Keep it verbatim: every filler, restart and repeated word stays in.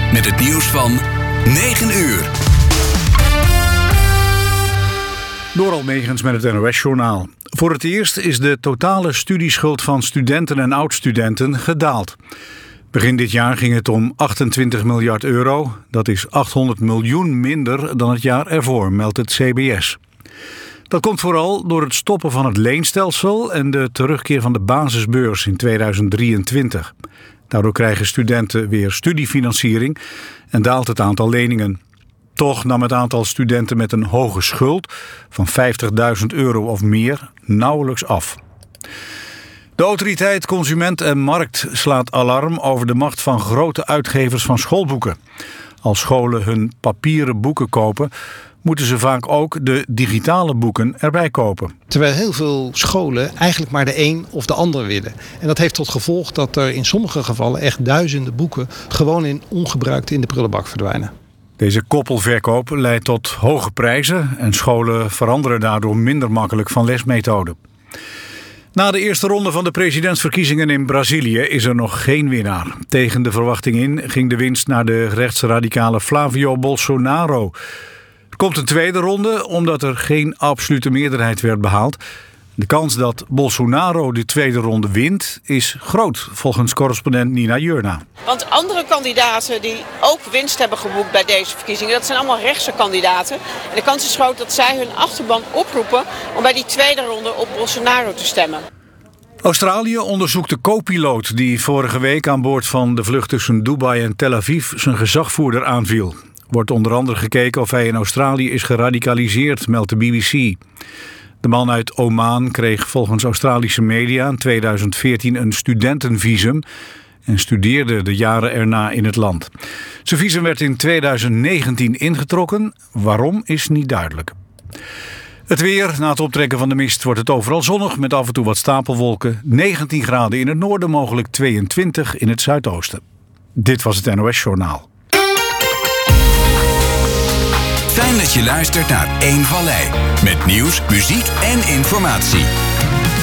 met het nieuws van negen uur. Door Almegens met het N O S-journaal. Voor het eerst is de totale studieschuld van studenten en oud-studenten gedaald. Begin dit jaar ging het om achtentwintig miljard euro. Dat is achthonderd miljoen minder dan het jaar ervoor, meldt het C B S. Dat komt vooral door het stoppen van het leenstelsel en de terugkeer van de basisbeurs in tweeduizend drieëntwintig. Daardoor krijgen studenten weer studiefinanciering en daalt het aantal leningen. Toch nam het aantal studenten met een hoge schuld van vijftigduizend euro of meer nauwelijks af. De autoriteit Consument en Markt slaat alarm over de macht van grote uitgevers van schoolboeken. Als scholen hun papieren boeken kopen, moeten ze vaak ook de digitale boeken erbij kopen. Terwijl heel veel scholen eigenlijk maar de een of de ander willen. En dat heeft tot gevolg dat er in sommige gevallen echt duizenden boeken gewoon in ongebruikt in de prullenbak verdwijnen. Deze koppelverkoop leidt tot hoge prijzen en scholen veranderen daardoor minder makkelijk van lesmethode. Na de eerste ronde van de presidentsverkiezingen in Brazilië is er nog geen winnaar. Tegen de verwachting in ging de winst naar de rechtsradicale Flavio Bolsonaro. Er komt een tweede ronde omdat er geen absolute meerderheid werd behaald. De kans dat Bolsonaro de tweede ronde wint is groot, volgens correspondent Nina Jurna. Want andere kandidaten die ook winst hebben geboekt bij deze verkiezingen, dat zijn allemaal rechtse kandidaten. En de kans is groot dat zij hun achterban oproepen om bij die tweede ronde op Bolsonaro te stemmen. Australië onderzoekt de co-piloot die vorige week aan boord van de vlucht tussen Dubai en Tel Aviv zijn gezagvoerder aanviel. Wordt onder andere gekeken of hij in Australië is geradicaliseerd, meldt de B B C. De man uit Oman kreeg volgens Australische media in tweeduizend veertien een studentenvisum en studeerde de jaren erna in het land. Zijn visum werd in tweeduizend negentien ingetrokken. Waarom is niet duidelijk. Het weer, na het optrekken van de mist wordt het overal zonnig met af en toe wat stapelwolken. negentien graden in het noorden, mogelijk tweeëntwintig in het zuidoosten. Dit was het N O S-journaal. Fijn dat je luistert naar één Vallei. Met nieuws, muziek en informatie.